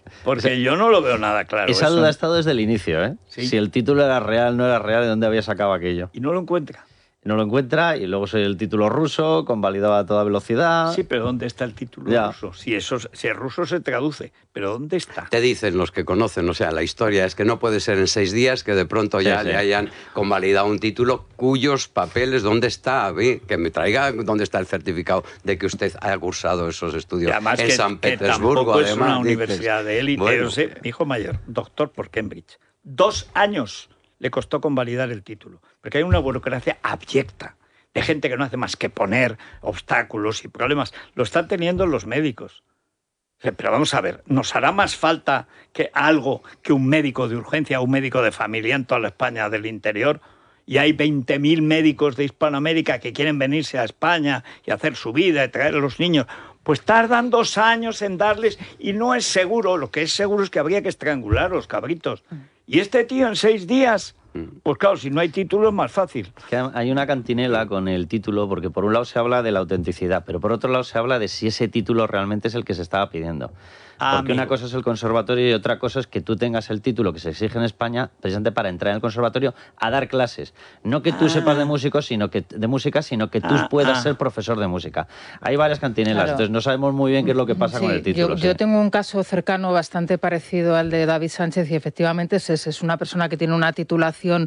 Porque yo no lo veo nada claro. Esa duda ha estado desde el inicio, ¿eh? ¿Sí? Si el título era real, no era real, ¿de dónde había sacado aquello? Y no lo encuentra. No lo encuentra y luego soy el título ruso, convalidado a toda velocidad. Sí, pero ¿dónde está el título ruso? Si es ruso se traduce, pero ¿dónde está? Te dicen los que conocen, o sea, la historia es que no puede ser en 6 días que de pronto ya le hayan convalidado un título cuyos papeles, ¿dónde está? Que me traiga dónde está el certificado de que usted haya cursado esos estudios en San Petersburgo. Además, es una universidad de élite. Bueno. Mi hijo mayor, doctor por Cambridge. 2 años le costó convalidar el título, porque hay una burocracia abyecta de gente que no hace más que poner obstáculos y problemas. Lo están teniendo los médicos. Pero vamos a ver, ¿nos hará más falta que un médico de urgencia o un médico de familia en toda la España del interior? Y hay 20.000 médicos de Hispanoamérica que quieren venirse a España y hacer su vida y traer a los niños. Pues tardan 2 años en darles y no es seguro. Lo que es seguro es que habría que estrangular a los cabritos. Y este tío en 6 días, pues claro, si no hay título es más fácil. Que hay una cantinela con el título, porque por un lado se habla de la autenticidad, pero por otro lado se habla de si ese título realmente es el que se estaba pidiendo. Porque una cosa es el conservatorio y otra cosa es que tú tengas el título que se exige en España precisamente para entrar en el conservatorio a dar clases. No que tú sepas de música, sino que tú puedas ser profesor de música. Hay varias cantinelas, entonces no sabemos muy bien qué es lo que pasa con el título. Yo tengo un caso cercano bastante parecido al de David Sánchez y efectivamente es una persona que tiene una titulación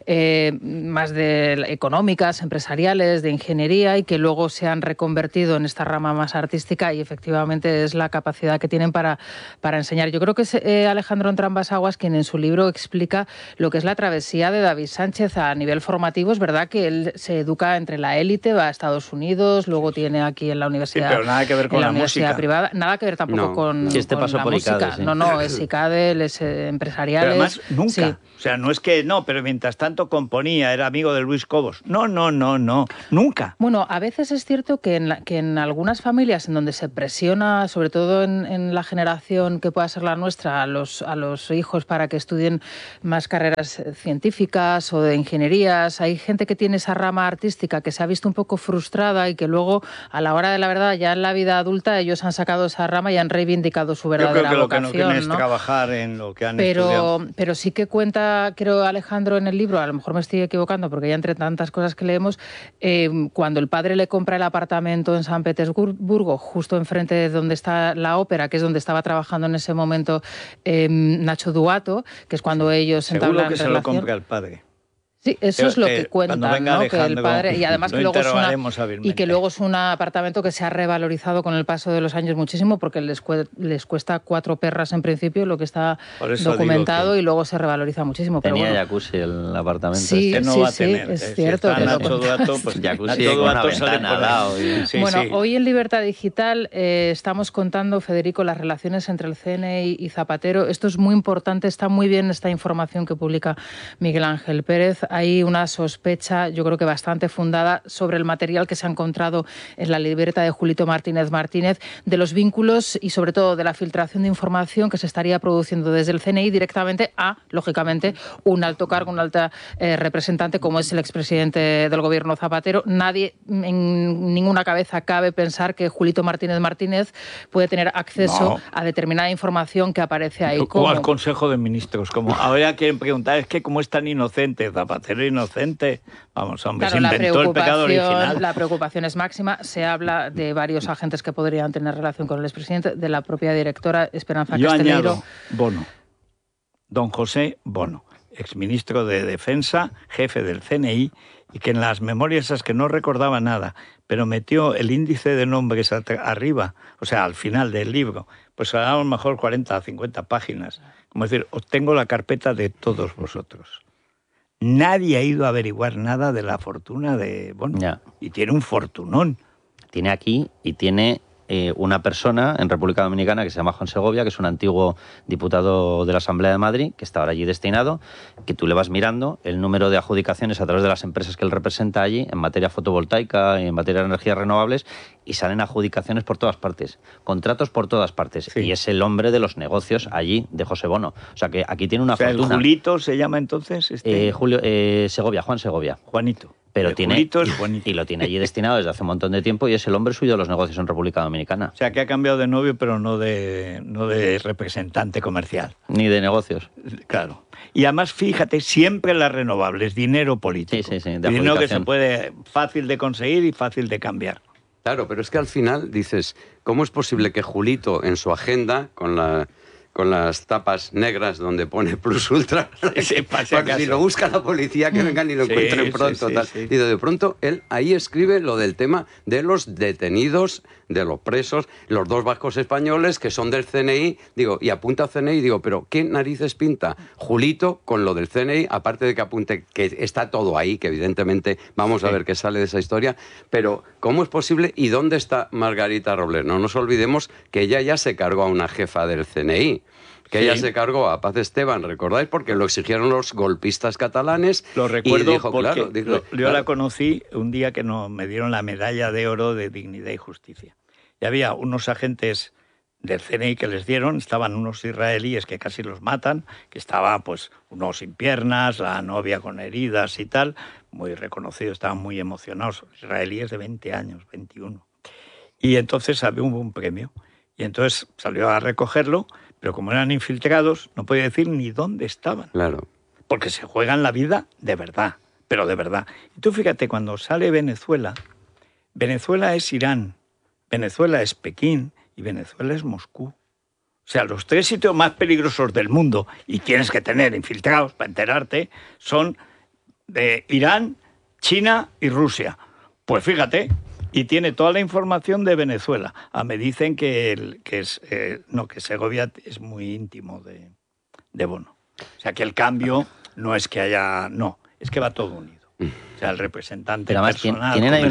más de económicas, empresariales, de ingeniería y que luego se han reconvertido en esta rama más artística y efectivamente es la capacidad que tienen para enseñar. Yo creo que es Alejandro Entrambas-Aguas quien en su libro explica lo que es la travesía de David Sánchez a nivel formativo. Es verdad que él se educa entre la élite, va a Estados Unidos, luego tiene aquí en la universidad, pero nada que ver con la universidad privada, nada que ver tampoco con pasó la por música. ICADE, No, es ICADE, es empresariales. Pero además, nunca. O sea, no es que pero mientras tanto componía, era amigo de Luis Cobos. No, nunca. Bueno, a veces es cierto que en algunas familias en donde se presiona, sobre todo en la generación que pueda ser la nuestra, a los hijos para que estudien más carreras científicas o de ingenierías, hay gente que tiene esa rama artística que se ha visto un poco frustrada y que luego, a la hora de la verdad, ya en la vida adulta, ellos han sacado esa rama y han reivindicado su verdadera vocación. Yo creo que lo que no quieren es trabajar en lo que han estudiado. Pero sí que cuenta, creo, Alejandro, en el libro, a lo mejor me estoy equivocando porque ya entre tantas cosas que leemos, cuando el padre le compra el apartamento en San Petersburgo, justo enfrente de donde está la ópera, que es donde estaba trabajando en ese momento Nacho Duato, que es cuando ellos entablan relación. Seguro que se lo compra el padre. Sí, eso es lo que cuentan, ¿no? Que el padre, y además que luego es un apartamento que se ha revalorizado con el paso de los años muchísimo porque les cuesta 4 perras en principio lo que está documentado y luego se revaloriza muchísimo. Tenía jacuzzi el apartamento. Sí, no va a tener, es cierto. Si Nacho Duato, pues jacuzzi con una ventana al lado. Hoy en Libertad Digital estamos contando, Federico, las relaciones entre el CNI y Zapatero. Esto es muy importante, está muy bien esta información que publica Miguel Ángel Pérez. Hay una sospecha, yo creo que bastante fundada, sobre el material que se ha encontrado en la libreta de Julito Martínez Martínez, de los vínculos y sobre todo de la filtración de información que se estaría produciendo desde el CNI directamente a, lógicamente, un alto cargo, un alta representante como es el expresidente del gobierno Zapatero. Nadie, en ninguna cabeza cabe pensar que Julito Martínez Martínez puede tener acceso a determinada información que aparece ahí. O al Consejo de Ministros. Como ahora quieren preguntar, es que cómo es tan inocente Zapatero. Inocente. Vamos, hombre, claro, se inventó el pecado original. La preocupación es máxima. Se habla de varios agentes que podrían tener relación con el expresidente, de la propia directora Esperanza Castelleiro. Yo añado Bono. Don José Bono, exministro de Defensa, jefe del CNI, y que en las memorias esas que no recordaba nada, pero metió el índice de nombres arriba, o sea, al final del libro, pues a lo mejor 40 o 50 páginas. Como decir, os tengo la carpeta de todos vosotros. Nadie ha ido a averiguar nada de la fortuna de Bono. Y tiene un fortunón. Tiene aquí y tiene una persona en República Dominicana que se llama Juan Segovia, que es un antiguo diputado de la Asamblea de Madrid, que está ahora allí destinado, que tú le vas mirando el número de adjudicaciones a través de las empresas que él representa allí en materia fotovoltaica y en materia de energías renovables, y salen adjudicaciones por todas partes, contratos por todas partes, y es el hombre de los negocios allí de José Bono. O sea que aquí tiene una fortuna. ¿El Julito se llama entonces? Segovia, Juan Segovia. Juanito. Pero Julito es bonito. y lo tiene allí destinado desde hace un montón de tiempo y es el hombre suyo de los negocios en República Dominicana. O sea, que ha cambiado de novio, pero no de representante comercial. Ni de negocios. Claro. Y además, fíjate, siempre las renovables, dinero político. Sí, de dinero que se adjudicación. puede, fácil de conseguir y fácil de cambiar. Claro, pero es que al final dices, ¿cómo es posible que Julito en su agenda, con las tapas negras donde pone Plus Ultra, porque si lo busca la policía que vengan y lo encuentren pronto, tal. Y de pronto él ahí escribe lo del tema de los detenidos, de los presos, los 2 vascos españoles que son del CNI, digo, y apunta CNI, digo, pero ¿qué narices pinta Julito con lo del CNI? Aparte de que apunte que está todo ahí, que evidentemente vamos a ver qué sale de esa historia, pero ¿cómo es posible? ¿Y dónde está Margarita Robles? No nos olvidemos que ella ya se cargó a una jefa del CNI. Que ella se cargó a Paz Esteban, ¿recordáis? Porque lo exigieron los golpistas catalanes. Lo recuerdo y dijo, porque claro, yo la conocí un día que me dieron la medalla de oro de Dignidad y Justicia. Y había unos agentes del CNI que les dieron, estaban unos israelíes que casi los matan, que estaba pues uno sin piernas, la novia con heridas y tal, muy reconocidos, estaban muy emocionados, israelíes de 20 años, 21. Y entonces había un premio. Y entonces salió a recogerlo, pero como eran infiltrados, no podía decir ni dónde estaban. Claro. Porque se juegan la vida de verdad, pero de verdad. Y tú fíjate, cuando sale Venezuela, Venezuela es Irán, Venezuela es Pekín y Venezuela es Moscú. O sea, los 3 sitios más peligrosos del mundo, y tienes que tener infiltrados para enterarte, son de Irán, China y Rusia. Pues fíjate, y tiene toda la información de Venezuela. Me dicen que Segovia es muy íntimo de Bono. O sea, que el cambio no es que haya... No, es que va todo unido. O sea, el representante Pero además personal... tienen ahí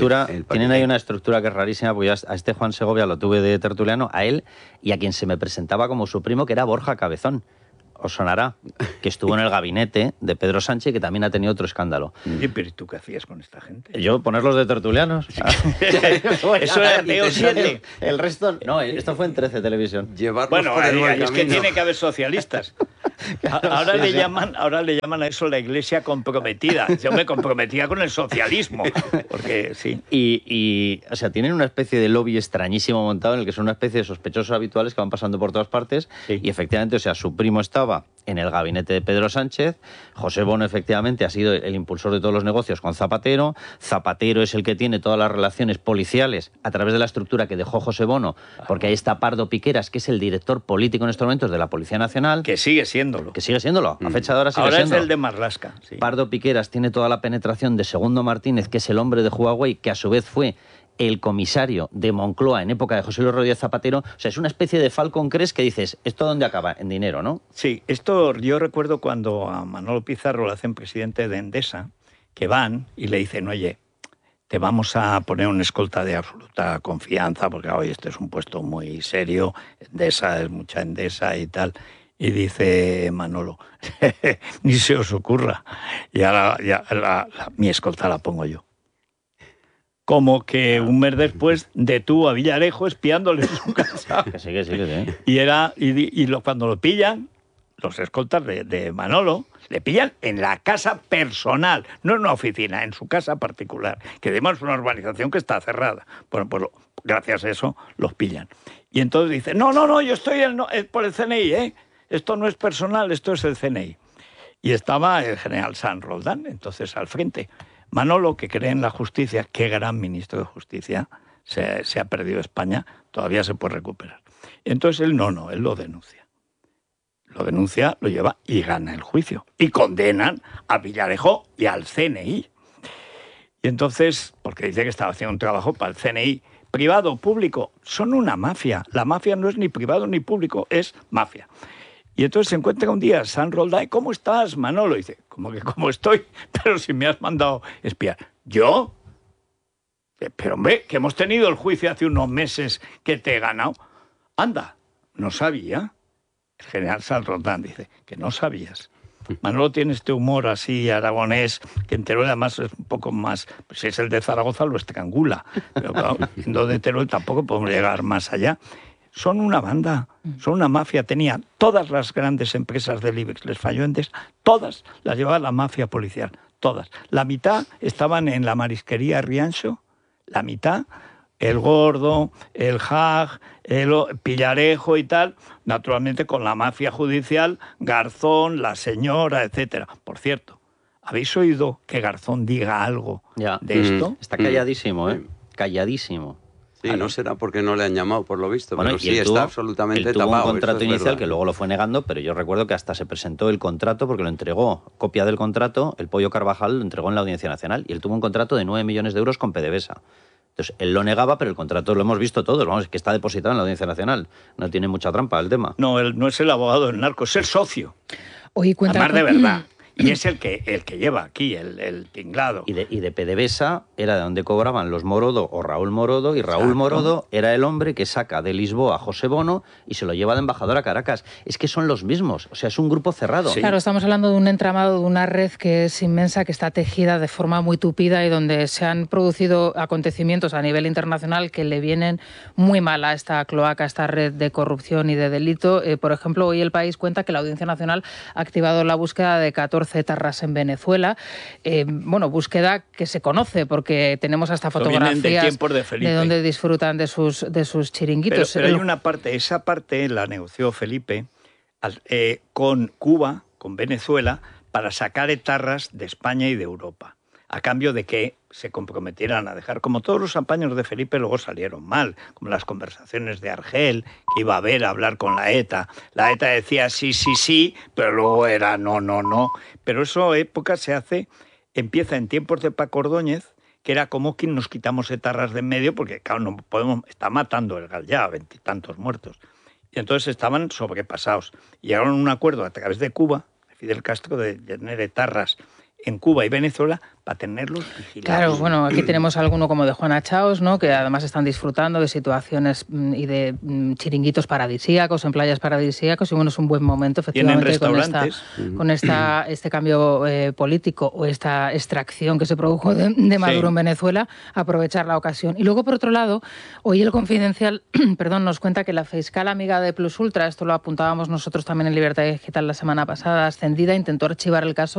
una estructura que es rarísima, porque a este Juan Segovia lo tuve de tertuliano, a él y a quien se me presentaba como su primo, que era Borja Cabezón. Os sonará, que estuvo en el gabinete de Pedro Sánchez, que también ha tenido otro escándalo. Pero ¿y tú qué hacías con esta gente? Yo, ponerlos de tertulianos. Eso era EO7. El resto... No, esto fue en 13 Televisión. Bueno, es que tiene que haber socialistas. Ahora le llaman a eso la iglesia comprometida. Yo me comprometía con el socialismo. Porque sí. Y o sea, tienen una especie de lobby extrañísimo montado en el que son una especie de sospechosos habituales que van pasando por todas partes. Sí. Y efectivamente, o sea, su primo estaba en el gabinete de Pedro Sánchez. José Bono, efectivamente, ha sido el impulsor de todos los negocios con Zapatero. Zapatero es el que tiene todas las relaciones policiales a través de la estructura que dejó José Bono, porque ahí está Pardo Piqueras, que es el director político en estos momentos de la Policía Nacional. Que sigue siéndolo. A fecha de ahora sigue siendo. Ahora es el de Marlaska. Sí. Pardo Piqueras tiene toda la penetración de Segundo Martínez, que es el hombre de Huawei, que a su vez fue el comisario de Moncloa en época de José Luis Rodríguez Zapatero. O sea, es una especie de Falcon Crest que dices, ¿esto dónde acaba? En dinero, ¿no? Sí, esto yo recuerdo cuando a Manolo Pizarro lo hacen presidente de Endesa, que van y le dicen, oye, te vamos a poner una escolta de absoluta confianza, porque hoy este es un puesto muy serio, Endesa es mucha Endesa y tal. Y dice Manolo, ni se os ocurra, mi escolta la pongo yo. Como que un mes después detuvo a Villarejo espiándole en su casa. Que sí. Y cuando lo pillan, los escoltas de Manolo, le pillan en la casa personal, no en una oficina, en su casa particular, que además es una urbanización que está cerrada. Bueno, pues gracias a eso los pillan. Y entonces dice, no, yo estoy por el CNI, ¿eh? Esto no es personal, esto es el CNI. Y estaba el general San Roldán, entonces al frente. Manolo, que cree en la justicia, qué gran ministro de Justicia, se ha perdido España, todavía se puede recuperar. Entonces él él lo denuncia. Lo denuncia, lo lleva y gana el juicio. Y condenan a Villarejo y al CNI. Y entonces, porque dice que estaba haciendo un trabajo para el CNI, privado, público, son una mafia. La mafia no es ni privado ni público, es mafia. Y entonces se encuentra un día San Roldán, ¿cómo estás, Manolo? Y dice, ¿cómo que cómo estoy? Pero si me has mandado espiar. ¿Yo? Pero hombre, que hemos tenido el juicio hace unos meses que te he ganado. Anda, no sabía. El general San Roldán dice, que no sabías. Manolo tiene este humor así aragonés, que en Teruel además es un poco más... Pues si es el de Zaragoza lo estrangula. Pero claro, siendo de Teruel tampoco podemos llegar más allá. Son una banda, son una mafia. Tenía todas las grandes empresas del IBEX, les falló Endesa, todas las llevaba la mafia policial, todas. La mitad estaban en la marisquería Riancho, la mitad, el Gordo, el Hag, el Pillarejo y tal, naturalmente con la mafia judicial, Garzón, la señora, etcétera. Por cierto, ¿habéis oído que Garzón diga algo de esto? Está calladísimo, ¿eh? Calladísimo. Sí, no será porque no le han llamado, por lo visto, bueno, pero sí está absolutamente tapado. Tuvo un contrato inicial verdad. que luego lo fue negando, pero yo recuerdo que hasta se presentó el contrato porque lo entregó, copia del contrato, el Pollo Carvajal lo entregó en la Audiencia Nacional y él tuvo un contrato de 9 millones de euros con PDVSA. Entonces, él lo negaba, pero el contrato lo hemos visto todos, vamos, es que está depositado en la Audiencia Nacional. No tiene mucha trampa el tema. No, él no es el abogado del narco, es el socio. Oye, cuenta. Además de verdad. Y es el que lleva aquí el tinglado. Y de PDVSA era de donde cobraban los Morodo o Raúl Morodo, y Raúl Morodo era el hombre que saca de Lisboa a José Bono y se lo lleva de embajador a Caracas. Es que son los mismos, o sea, es un grupo cerrado. Sí. Claro, estamos hablando de un entramado, de una red que es inmensa, que está tejida de forma muy tupida y donde se han producido acontecimientos a nivel internacional que le vienen muy mal a esta cloaca, a esta red de corrupción y de delito. Por ejemplo, hoy El País cuenta que la Audiencia Nacional ha activado la búsqueda de 14 etarras en Venezuela. Bueno, búsqueda que se conoce porque tenemos hasta fotografías de donde disfrutan de sus chiringuitos. Pero hay una parte, esa parte la negoció Felipe con Cuba, con Venezuela, para sacar etarras de España y de Europa, a cambio de que se comprometieran a dejar, como todos los apaños de Felipe luego salieron mal, como las conversaciones de Argel, que iba a ver a hablar con la ETA. La ETA decía sí, sí, sí, pero luego era no, no, no. Pero esa época empieza en tiempos de Paco Ordóñez, que era como que nos quitamos etarras de en medio, porque claro, no podemos, está matando el gal ya, 20 y tantos muertos. Y entonces estaban sobrepasados. Llegaron a un acuerdo a través de Cuba, de Fidel Castro, de tener etarras en Cuba y Venezuela para tenerlos vigilados. Claro, bueno, aquí tenemos alguno como de Juana Chaos, ¿no? Que además están disfrutando de situaciones y de chiringuitos paradisíacos, en playas paradisíacos, y bueno, es un buen momento, efectivamente, con este cambio político o esta extracción que se produjo de Maduro en Venezuela, aprovechar la ocasión. Y luego, por otro lado, hoy el Confidencial nos cuenta que la fiscal amiga de Plus Ultra, esto lo apuntábamos nosotros también en Libertad Digital la semana pasada, Ascendida, intentó archivar el caso